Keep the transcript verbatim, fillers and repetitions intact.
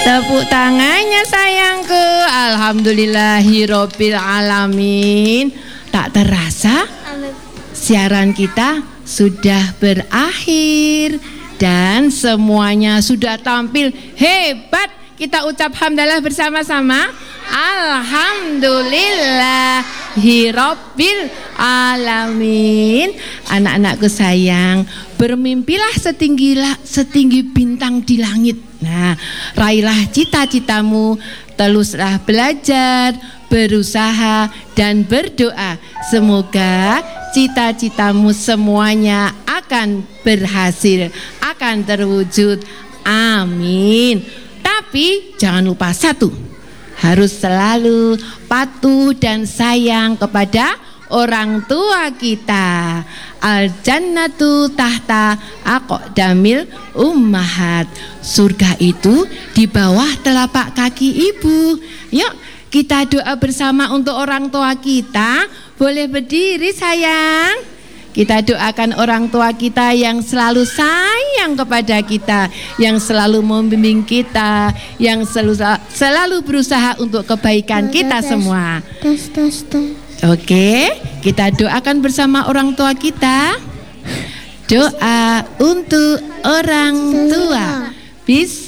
Tepuk tangannya sayangku. Alhamdulillahirobbil alamin. Tak terasa siaran kita sudah berakhir dan semuanya sudah tampil hebat. Kita ucap hamdalah bersama-sama. Alhamdulillahirobbil alamin. Anak-anakku sayang, bermimpilah setinggi setinggi bintang di langit. Nah, raihlah cita-citamu, teruslah belajar, berusaha dan berdoa. Semoga cita-citamu semuanya akan berhasil, akan terwujud. Amin. Tapi jangan lupa satu, harus selalu patuh dan sayang kepada orang tua kita. Al jannatu tahta aqdamil ummahat. Surga itu di bawah telapak kaki ibu. Yuk kita doa bersama untuk orang tua kita. Boleh berdiri sayang. Kita doakan orang tua kita yang selalu sayang kepada kita, yang selalu membimbing kita, yang selalu, selalu berusaha untuk kebaikan kita semua. Oke, kita doakan bersama orang tua kita. Doa untuk orang tua. Bis